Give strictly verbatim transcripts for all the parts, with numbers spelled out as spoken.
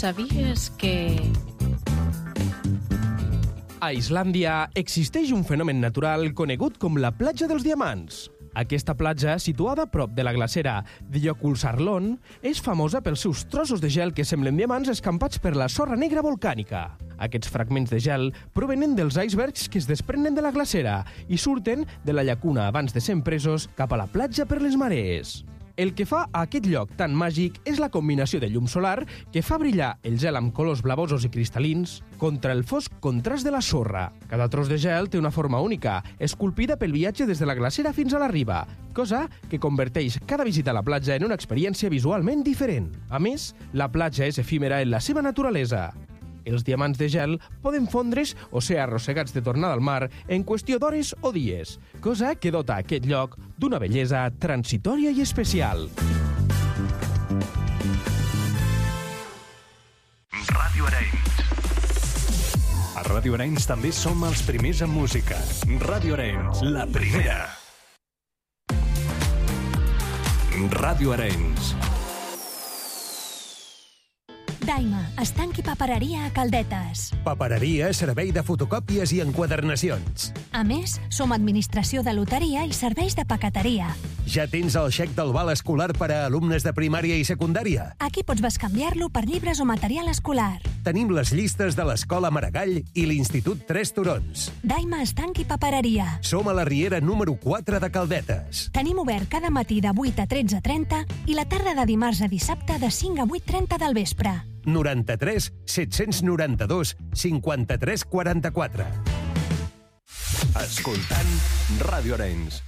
¿Sabías que...? A Islàndia existeix un fenomen natural conegut com la platja dels diamants. Aquesta platja, situada a prop de la glacera Jökulsárlón, és famosa pels seus trossos de gel que semblen diamants escampats per la sorra negra volcànica. Aquests fragments de gel provenen dels icebergs que es desprenen de la glacera i surten de la llacuna abans de ser empresos cap a la platja per les marees. El que fa a aquest lloc tan màgic és la combinació de llum solar que fa brillar el gel amb colors blavosos i cristal·lins contra el fosc contrast de la sorra. Cada tros de gel té una forma única, esculpida pel viatge des de la glacera fins a la riba, cosa que converteix cada visita a la platja en una experiència visualment diferent. A més, la platja és efímera en la seva naturalesa. Els diamants de gel poden fondre's o ser arrossegats de tornada al mar en qüestió d'hores o dies, cosa que dota aquest lloc d'una bellesa transitòria i especial. Ràdio Arenys. A Ràdio Arenys també som els primers en música. Ràdio Arenys, la primera. Ràdio Arenys. Daima, estanc i papereria a Caldetes. Papereria, servei de fotocòpies i enquadernacions. A més, som administració de loteria i serveis de paqueteria. Ja tens el xec del val escolar per a alumnes de primària i secundària? Aquí pots bescanviar-lo per llibres o material escolar. Tenim les llistes de l'Escola Maragall i l'Institut Tres Turons. Daima, estanc i papereria. Som a la Riera número quatre de Caldetes. Tenim obert cada matí de vuit a tretze trenta i la tarda de dimarts a dissabte de cinc a vuit trenta del vespre. noranta-tres set-cents noranta-dos cinquanta-tres quaranta-quatre. Escoltant Ràdio Arenys.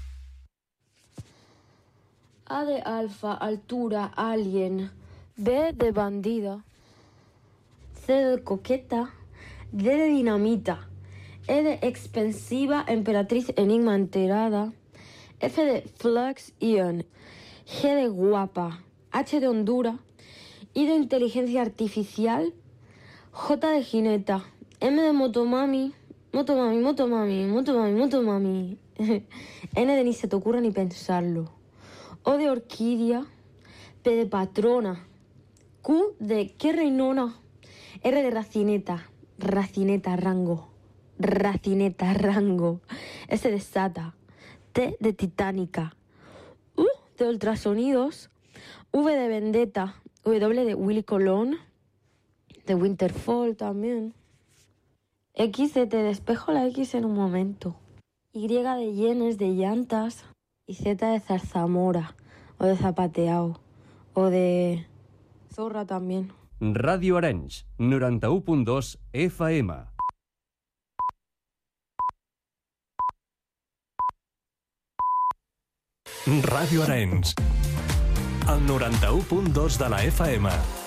A de alfa, altura, alien. B de bandida. C de coqueta. D de dinamita. E de expensiva, emperatriz, enigma enterada. F de flux, ion. G de guapa. H de Honduras. I de inteligencia artificial, J de jineta, M de motomami, motomami, motomami, motomami, motomami, N de ni se te ocurra ni pensarlo, O de orquídea, P de patrona, Q de qué reinona, R de racineta, racineta, rango, racineta, rango, S de sata, T de titánica, U de ultrasonidos, V de vendetta, W de Willy Colón, de Winterfall también. X de te despejo la X en un momento. Y de yenes, de llantas. Y Z de zarzamora, o de zapateao, o de zorra también. Ràdio Arenys, noranta-u punt dos F M. Ràdio Arenys, el noranta-u punt dos de la F M.